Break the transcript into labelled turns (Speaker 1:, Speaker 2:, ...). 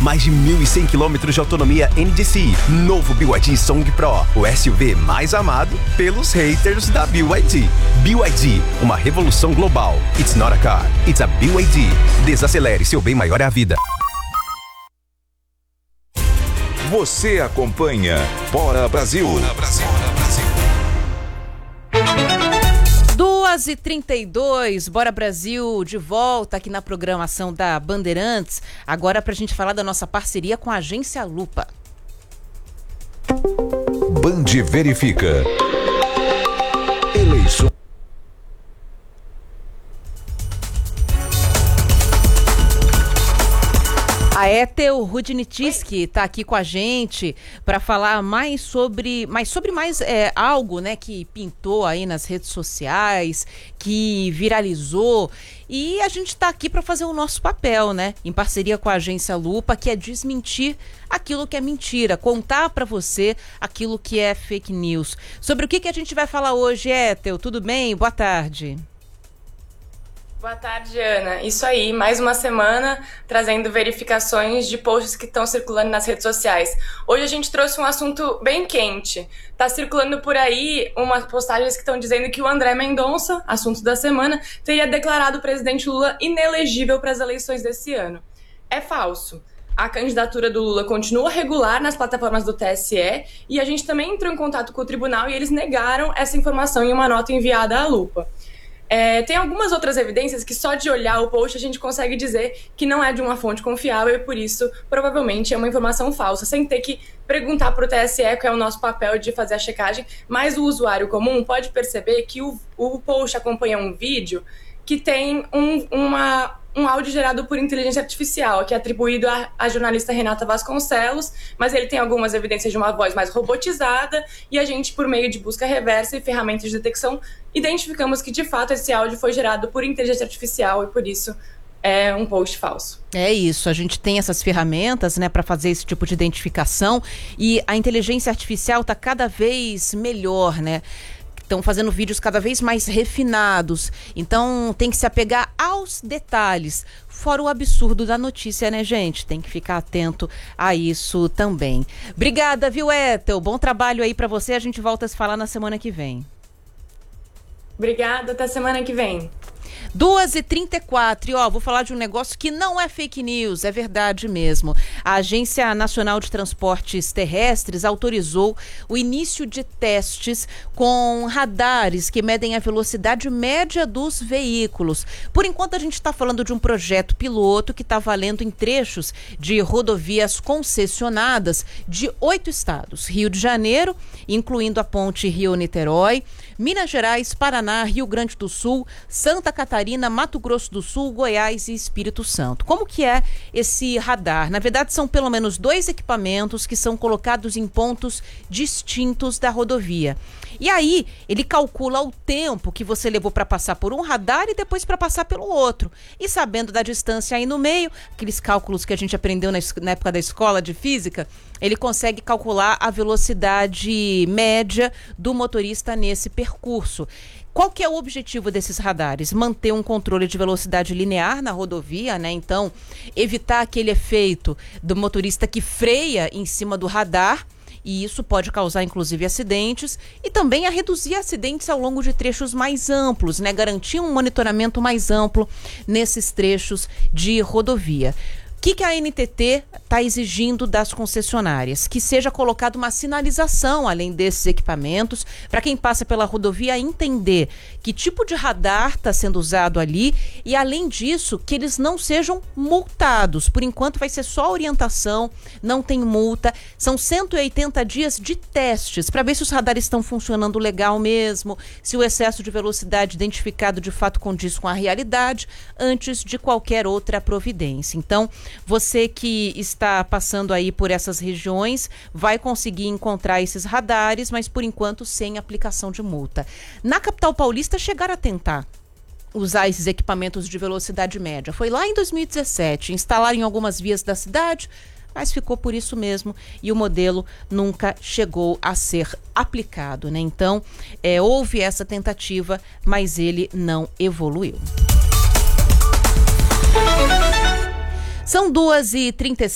Speaker 1: Mais de 1.100 km de autonomia NDC. Novo BYD Song Pro, o SUV mais amado pelos haters da BYD. BYD, uma revolução global. It's not a car, it's a BYD. Desacelere, seu bem maior é a vida.
Speaker 2: Você acompanha Bora Brasil.
Speaker 3: 2h32, Bora Brasil, de volta aqui na programação da Bandeirantes. Agora pra gente falar da nossa parceria com a Agência Lupa.
Speaker 2: Band verifica. Eleições.
Speaker 3: A Ethel Rudnitsky está aqui com a gente para falar sobre algo, né, que pintou aí nas redes sociais, que viralizou. E a gente está aqui para fazer o nosso papel, né, em parceria com a Agência Lupa, que é desmentir aquilo que é mentira, contar para você aquilo que é fake news. Sobre o que a gente vai falar hoje, Ethel? Tudo bem? Boa tarde.
Speaker 4: Boa tarde, Ana. Isso aí, mais uma semana trazendo verificações de posts que estão circulando nas redes sociais. Hoje a gente trouxe um assunto bem quente. Tá circulando por aí umas postagens que estão dizendo que o André Mendonça, assunto da semana, teria declarado o presidente Lula inelegível para as eleições desse ano. É falso. A candidatura do Lula continua regular nas plataformas do TSE e a gente também entrou em contato com o tribunal e eles negaram essa informação em uma nota enviada à Lupa. Tem algumas outras evidências que só de olhar o post a gente consegue dizer que não é de uma fonte confiável e por isso provavelmente é uma informação falsa, sem ter que perguntar para o TSE qual é o nosso papel de fazer a checagem, mas o usuário comum pode perceber que o post acompanha um vídeo que tem um áudio gerado por inteligência artificial, que é atribuído à jornalista Renata Vasconcelos, mas ele tem algumas evidências de uma voz mais robotizada e a gente, por meio de busca reversa e ferramentas de detecção, identificamos que, de fato, esse áudio foi gerado por inteligência artificial e, por isso, é um post falso.
Speaker 3: É isso, a gente tem essas ferramentas, né, para fazer esse tipo de identificação e a inteligência artificial está cada vez melhor, né? Estão fazendo vídeos cada vez mais refinados, então tem que se apegar aos detalhes, fora o absurdo da notícia, né, gente? Tem que ficar atento a isso também. Obrigada, viu, Ethel? Bom trabalho aí pra você, a gente volta a se falar na semana que vem.
Speaker 4: Obrigada, até semana que vem.
Speaker 3: 2h34, e vou falar de um negócio que não é fake news, é verdade mesmo. A Agência Nacional de Transportes Terrestres autorizou o início de testes com radares que medem a velocidade média dos veículos. Por enquanto a gente está falando de um projeto piloto que está valendo em trechos de rodovias concessionadas de 8 estados. Rio de Janeiro, incluindo a ponte Rio-Niterói, Minas Gerais, Paraná, Rio Grande do Sul, Santa Catarina, Mato Grosso do Sul, Goiás e Espírito Santo. Como que é esse radar? Na verdade, são pelo menos 2 equipamentos que são colocados em pontos distintos da rodovia. E aí, ele calcula o tempo que você levou para passar por um radar e depois para passar pelo outro. E sabendo da distância aí no meio, aqueles cálculos que a gente aprendeu na época da escola de física, ele consegue calcular a velocidade média do motorista nesse percurso. Qual que é o objetivo desses radares? Manter um controle de velocidade linear na rodovia, né? Então, evitar aquele efeito do motorista que freia em cima do radar, e isso pode causar, inclusive, acidentes, e também a reduzir acidentes ao longo de trechos mais amplos, né? Garantir um monitoramento mais amplo nesses trechos de rodovia. O que a NTT está exigindo das concessionárias? Que seja colocada uma sinalização além desses equipamentos, para quem passa pela rodovia entender que tipo de radar está sendo usado ali e, além disso, que eles não sejam multados. Por enquanto vai ser só orientação, não tem multa. São 180 dias de testes para ver se os radares estão funcionando legal mesmo, se o excesso de velocidade identificado de fato condiz com a realidade, antes de qualquer outra providência. Então, você que está passando aí por essas regiões vai conseguir encontrar esses radares, mas por enquanto sem aplicação de multa. Na capital paulista chegaram a tentar usar esses equipamentos de velocidade média. Foi lá em 2017, instalaram em algumas vias da cidade, mas ficou por isso mesmo e o modelo nunca chegou a ser aplicado, né? Então, houve essa tentativa, mas ele não evoluiu. São 2h36.